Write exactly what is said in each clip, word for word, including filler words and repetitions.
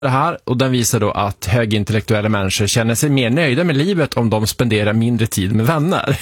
det här, och den visar då att högintellektuella människor känner sig mer nöjda med livet om de spenderar mindre tid med vänner.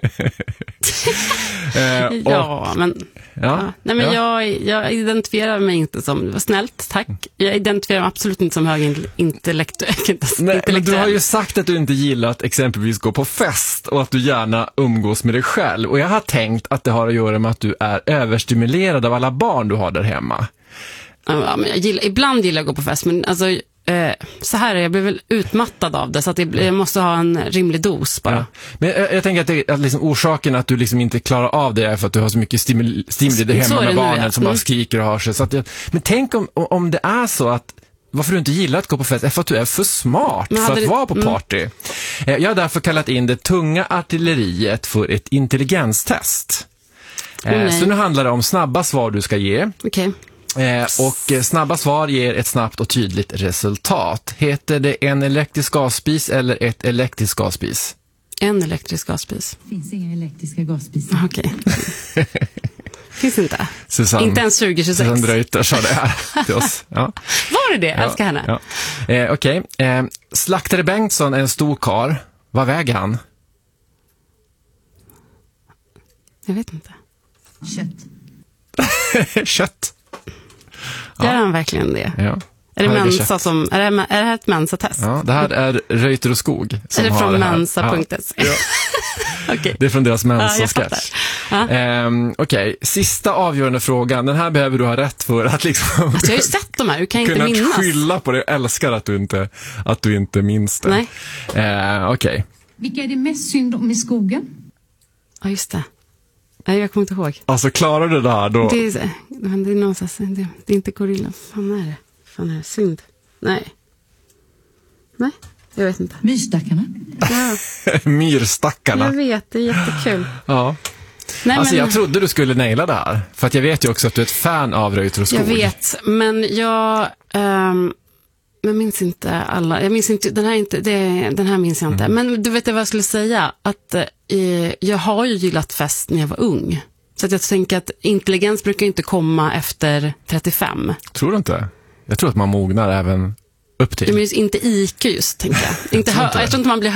eh, och, ja, men, ja, ja. Nej, men ja. jag, jag identifierar mig inte som, vad snällt, tack. Jag identifierar mig absolut inte som högintellektuell. Nej, men du har ju sagt att du inte gillar att exempelvis gå på fest och att du gärna umgås med dig själv. Och jag har tänkt att det har att göra med att du är överstimulerad av alla barn du har där hemma. Ja, men jag gillar, ibland gillar jag att gå på fest, men alltså, eh, så här är jag blir väl utmattad av det, så att jag, jag måste ha en rimlig dos bara. Ja. Men jag, jag tänker att, det, att liksom orsaken att du liksom inte klarar av det är för att du har så mycket stimuli, stimuli där hemma med barnen nu, ja. som bara skriker och har sig. Så att jag, men tänk om, om det är så att varför du inte gillar att gå på fest är för att du är för smart för att det, vara på party. Mm. Jag har därför kallat in det tunga artilleriet för ett intelligenstest. Oh, så nu handlar det om snabba svar du ska ge. Okej. Okay. Eh, och snabba svar ger ett snabbt och tydligt resultat. Heter det en elektrisk gasspis eller ett elektriskt gasspis? En elektrisk gasspis. Det finns inga elektriska gasspisar. Okej. Okay. Finns inte. Susanne, inte ens tjugo tjugosex. Susanne Dreuter sa det här till oss. Ja. Var det det? Jag älskar ja, henne. Ja. Eh, Okej. Okay. Eh, Slaktare Bengtsson är en stor karl. Vad väger han? Jag vet inte. Kött. Kött. Gör han verkligen det? Ja. Är det, mensa som, är, det, är det här ett mensatest? Ja, det här är Reuter och Skog. Som är det från mensa punkt se? Ja. Ja. Okay. Det är från deras mensa-sketch. Ja, um, Okej, okay. Sista avgörande frågan. Den här behöver du ha rätt för att liksom... Alltså, jag har ju sett de här, du kan inte minnas. Kunna skylla på det. Jag älskar att du inte, att du inte minns det. Nej. Uh, Okej. Okay. Vilka är det mest synd om i skogen? Ja, just det. Nej, jag kommer inte ihåg. Alltså, klarar du det här då? Det är, det är någonstans, det, det är inte gorilla. Fan är det? Fan är det? Synd? Nej. Nej, jag vet inte. Myrstackarna. Ja. Myrstackarna. Jag vet, det är jättekul. Ja. Nej, alltså, men... jag trodde du skulle naila det här. För att jag vet ju också att du är ett fan av Reuter och Skog. Jag vet, men jag... Um... Jag minns inte alla. Jag minns inte, den här, inte, det, den här minns jag inte. Mm. Men du vet vad jag skulle säga? Att eh, jag har ju gillat fest när jag var ung. Så att jag tänker att intelligens brukar inte komma efter trettiofem. Tror du inte? Jag tror att man mognar även upp till. Men just inte I Q just, tänker jag. Inte hö- jag tror inte man blir